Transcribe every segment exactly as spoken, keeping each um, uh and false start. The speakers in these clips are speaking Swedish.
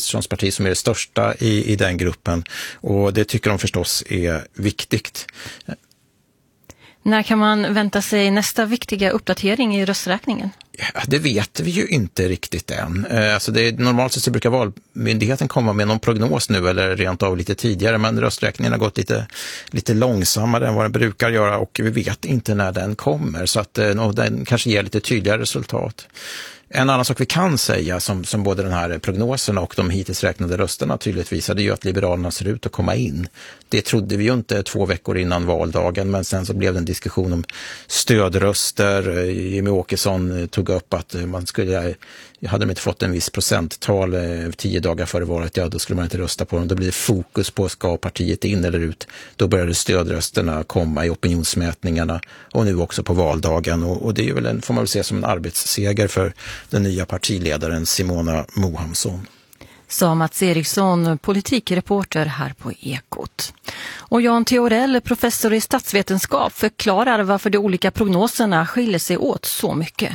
Kristerssons parti som är det största i, i den gruppen, och det tycker de förstås är viktigt. När kan man vänta sig nästa viktiga uppdatering i rösträkningen? Ja, det vet vi ju inte riktigt än. Alltså det är, normalt så brukar valmyndigheten komma med någon prognos nu eller rent av lite tidigare, men rösträkningen har gått lite, lite långsammare än vad den brukar göra och vi vet inte när den kommer, så att den kanske ger lite tydligare resultat. En annan sak vi kan säga som, som både den här prognosen och de hittills räknade rösterna tydligt visade ju att Liberalerna ser ut att komma in. Det trodde vi ju inte två veckor innan valdagen, men sen så blev det en diskussion om stödröster. Jimmy Åkesson tog upp att man skulle, hade de inte fått en viss procenttal eh, tio dagar före valet, ja då skulle man inte rösta på dem. Då blir det fokus på ska partiet in eller ut. Då började stödrösterna komma i opinionsmätningarna och nu också på valdagen, och, och det är ju väl en, får man väl se som en arbetsseger för den nya partiledaren Simona Mohamsson. Sa Mats Eriksson, politikreporter här på Ekot. Och Jan Theorell, professor i statsvetenskap, förklarar varför de olika prognoserna skiljer sig åt så mycket.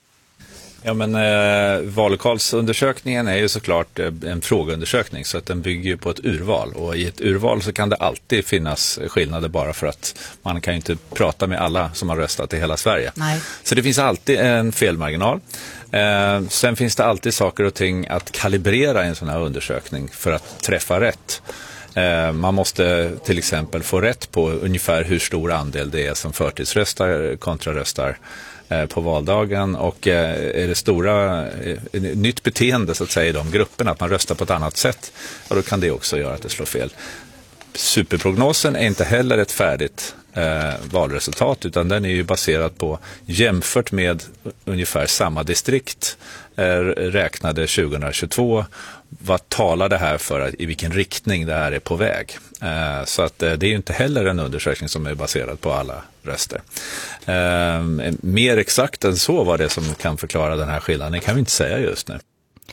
Ja, men eh, vallokalsundersökningen är ju såklart en frågeundersökning, så att den bygger ju på ett urval, och i ett urval så kan det alltid finnas skillnader bara för att man kan ju inte prata med alla som har röstat i hela Sverige. Nej. Så det finns alltid en felmarginal. Eh, sen finns det alltid saker och ting att kalibrera i en sån här undersökning för att träffa rätt. Eh, man måste till exempel få rätt på ungefär hur stor andel det är som förtidsröstar kontra röstar på valdagen, och är det stora nytt beteende så att säga i de grupperna, att man röstar på ett annat sätt, och då kan det också göra att det slår fel. Superprognosen är inte heller ett färdigt eh, valresultat, utan den är ju baserad på jämfört med ungefär samma distrikt eh, räknade tjugohundratjugotvå. Vad talar det här för, i vilken riktning det här är på väg? Eh, så att eh, det är ju inte heller en undersökning som är baserad på alla röster. Eh, mer exakt än så vad det som kan förklara den här skillnaden kan vi inte säga just nu.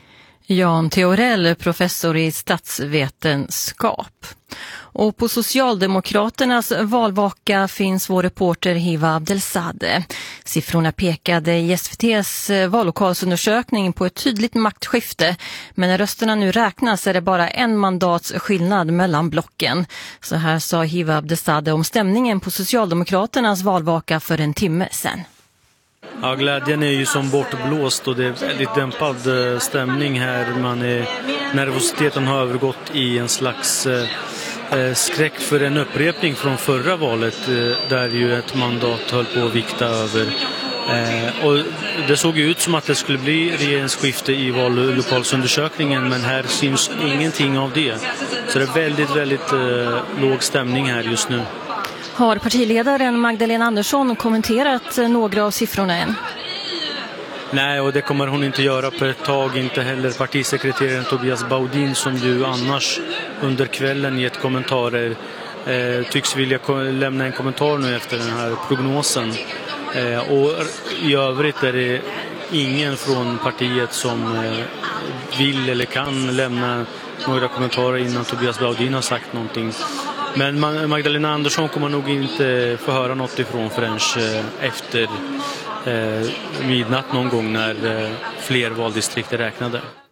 Jan Theorell, professor i statsvetenskap. Och på Socialdemokraternas valvaka finns vår reporter Hiva Abdelzadeh. Siffrorna pekade i S V T:s vallokalsundersökning på ett tydligt maktskifte. Men när rösterna nu räknas är det bara en mandats skillnad mellan blocken. Så här sa Hiva Abdelzadeh om stämningen på Socialdemokraternas valvaka för en timme sedan. Ja, glädjen är ju som bortblåst och det är väldigt dämpad stämning här. Man är, nervositeten har övergått i en slags eh, skräck för en upprepning från förra valet eh, där ju ett mandat höll på att vikta över. Eh, och det såg ut som att det skulle bli regeringsskifte i vallokalsundersökningen, men här syns ingenting av det. Så det är väldigt, väldigt eh, låg stämning här just nu. Har partiledaren Magdalena Andersson kommenterat några av siffrorna än? Nej, och det kommer hon inte göra på ett tag, inte heller partisekreteraren Tobias Baudin, som ju annars under kvällen gett kommentarer, eh, tycks vilja lämna en kommentar nu efter den här prognosen. Eh, och i övrigt är det ingen från partiet som eh, vill eller kan lämna några kommentarer innan Tobias Baudin har sagt någonting. Men Magdalena Andersson kommer nog inte få höra något ifrån förrän efter eh, midnatt någon gång när eh, fler valdistrikt är räknade.